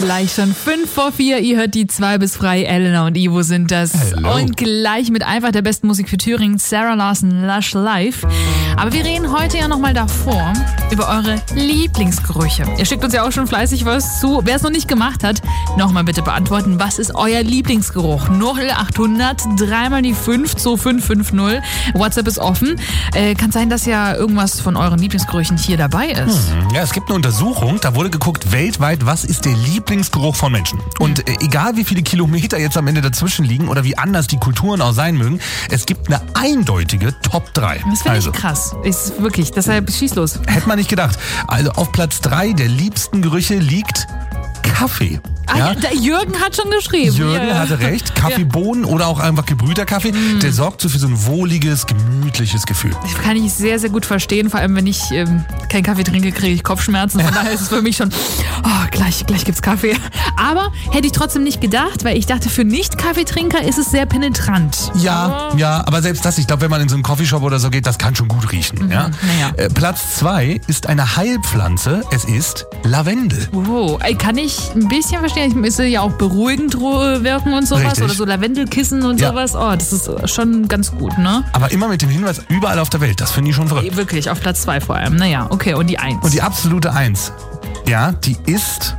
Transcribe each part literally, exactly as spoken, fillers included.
gleich schon fünf vor vier. Ihr hört die zwei bis frei. Elena und Ivo sind das. Hello. Und gleich mit einfach der besten Musik für Thüringen, Sarah Larson, Lush Life. Aber wir reden heute ja nochmal davor über eure Lieblingsgerüche. Ihr schickt uns ja auch schon fleißig was zu. Wer es noch nicht gemacht hat, nochmal bitte beantworten, was ist euer Lieblingsgeruch? null achthundert, dreimal die fünf, zwei fünf fünf null. WhatsApp ist offen. Äh, kann sein, dass ja irgendwas von euren Lieblingsgerüchen hier dabei ist. Hm, ja, es gibt eine Untersuchung, da wurde geguckt, weltweit, was ist der Lieblingsgeruch von Menschen? Und äh, egal wie viele Kilometer jetzt am Ende dazwischen liegen oder wie anders die Kulturen auch sein mögen, es gibt eine eindeutige Top drei. Das finde also, ich krass. Ist wirklich, deshalb schieß los. hätte man nicht gedacht. Also auf Platz drei der liebsten Gerüche liegt Kaffee. Ah, Ja? ja, der Jürgen hat schon geschrieben. Jürgen Ja. hatte recht. Kaffeebohnen oder auch einfach gebrühter Kaffee, Mm. der sorgt so für so ein wohliges, gemütliches Gefühl. Das kann ich sehr, sehr gut verstehen. Vor allem, wenn ich ähm, keinen Kaffee trinke, kriege ich Kopfschmerzen. Von daher ist es für mich schon, oh, gleich, gleich gibt's Kaffee. Aber hätte ich trotzdem nicht gedacht, weil ich dachte, für Nicht-Kaffeetrinker ist es sehr penetrant. Ja, ja, aber selbst das, ich glaube, wenn man in so einen Coffeeshop oder so geht, das kann schon gut riechen. Ja? naja. Äh, Platz zwei ist eine Heilpflanze. Es ist Lavendel. Oh, ey, kann ich ein bisschen verstehen. Ich müsste ja auch beruhigend wirken und sowas. Richtig. Oder so Lavendelkissen und Ja. sowas. Oh, das ist schon ganz gut, ne? Aber immer mit dem Hinweis, überall auf der Welt. Das finde ich schon verrückt. Wirklich, auf Platz zwei vor allem. Naja, okay, und die Eins. Und die absolute Eins, ja, die ist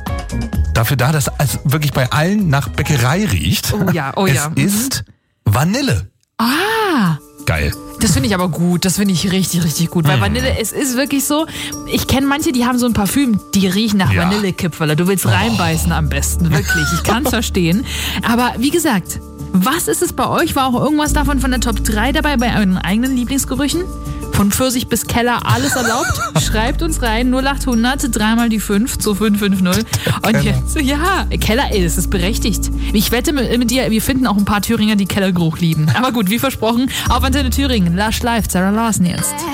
dafür da, dass es wirklich bei allen nach Bäckerei riecht. Oh ja, oh es ja. ist Vanille. Ah! Geil. Das finde ich aber gut, das finde ich richtig, richtig gut. Weil Vanille, es ist wirklich so, ich kenne manche, die haben so ein Parfüm, die riechen nach Ja. Vanillekipferl. Du willst reinbeißen am besten, wirklich. Ich kann es verstehen. Aber wie gesagt, was ist es bei euch? War auch irgendwas davon von der Top drei dabei, bei euren eigenen Lieblingsgerüchen? Von Pfirsich bis Keller, alles erlaubt? Schreibt uns rein, null achthundert, dreimal die fünf, zwei fünf fünf null. Und Keller. jetzt, ja, Keller, ey, das ist berechtigt. Ich wette mit, mit dir, wir finden auch ein paar Thüringer, die Kellergeruch lieben. Aber gut, wie versprochen, auf Antenne Thüringen, Lush Life, Sarah Larson jetzt.